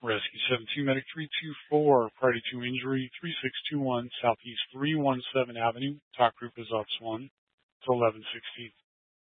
Rescue 72 Medic 324, priority to injury 3621 Southeast 317 Avenue. Talk group is ops 1 to 1116.